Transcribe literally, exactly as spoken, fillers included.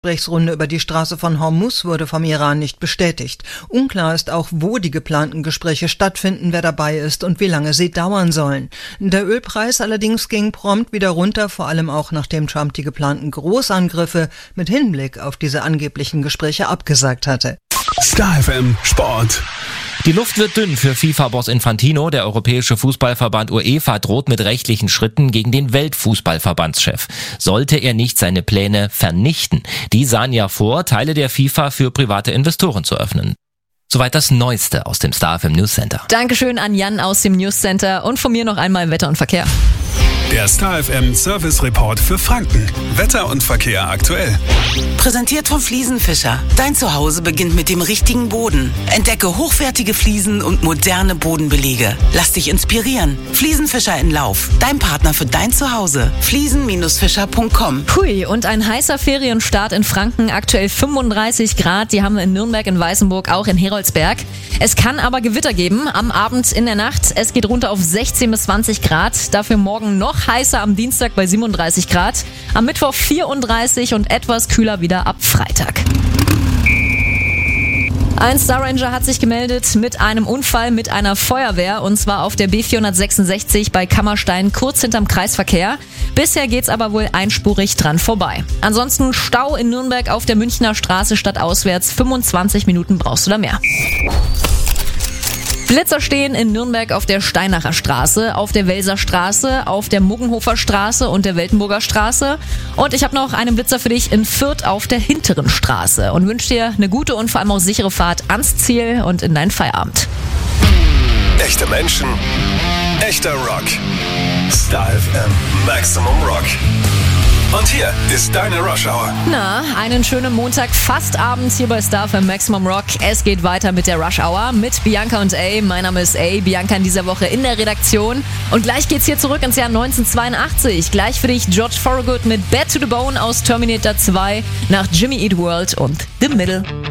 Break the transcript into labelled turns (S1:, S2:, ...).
S1: Die Gesprächsrunde über die Straße von Hormuz wurde vom Iran nicht bestätigt. Unklar ist auch, wo die geplanten Gespräche stattfinden, wer dabei ist und wie lange sie dauern sollen. Der Ölpreis allerdings ging prompt wieder runter, vor allem auch nachdem Trump die geplanten Großangriffe mit Hinblick auf diese angeblichen Gespräche abgesagt hatte.
S2: Star F M Sport.
S3: Die Luft wird dünn für FIFA-Boss Infantino. Der Europäische Fußballverband UEFA droht mit rechtlichen Schritten gegen den Weltfußballverbandschef. Sollte er nicht seine Pläne vernichten. Die sahen ja vor, Teile der FIFA für private Investoren zu öffnen. Soweit das Neueste aus dem Star F M News Center.
S4: Dankeschön an Jan aus dem News Center und von mir noch einmal Wetter und Verkehr.
S2: Der Star F M Service Report für Franken. Wetter und Verkehr aktuell.
S5: Präsentiert von Fliesenfischer. Dein Zuhause beginnt mit dem richtigen Boden. Entdecke hochwertige Fliesen und moderne Bodenbelege. Lass dich inspirieren. Fliesenfischer in Lauf. Dein Partner für dein Zuhause. fliesen Fischer punkt com.
S4: Hui, und ein heißer Ferienstart in Franken. Aktuell fünfunddreißig Grad. Die haben wir in Nürnberg, in Weißenburg, auch in Heroldsberg. Es kann aber Gewitter geben. Am Abend, in der Nacht. Es geht runter auf sechzehn bis zwanzig Grad. Dafür morgen noch heißer am Dienstag bei siebenunddreißig Grad. Am Mittwoch vierunddreißig und etwas kühler wieder ab Freitag. Ein Star Ranger hat sich gemeldet mit einem Unfall mit einer Feuerwehr, und zwar auf der B vierhundertsechsundsechzig bei Kammerstein, kurz hinterm Kreisverkehr. Bisher geht's aber wohl einspurig dran vorbei. Ansonsten Stau in Nürnberg auf der Münchner Straße stadtauswärts. fünfundzwanzig Minuten brauchst du da mehr. Blitzer stehen in Nürnberg auf der Steinacher Straße, auf der Welser Straße, auf der Muggenhofer Straße und der Weltenburger Straße. Und ich habe noch einen Blitzer für dich in Fürth auf der Hinteren Straße und wünsche dir eine gute und vor allem auch sichere Fahrt ans Ziel und in deinen Feierabend.
S2: Echte Menschen, echter Rock. Star F M Maximum Rock. Und hier ist deine Rush Hour.
S4: Na, einen schönen Montag, fast abends hier bei Star F M Maximum Rock. Es geht weiter mit der Rush Hour mit Bianca und A. Mein Name ist A. Bianca in dieser Woche in der Redaktion. Und gleich geht's hier zurück ins Jahr neunzehnhundertzweiundachtzig. Gleich für dich George Thorogood mit Bad to the Bone aus Terminator zwei nach Jimmy Eat World und The Middle.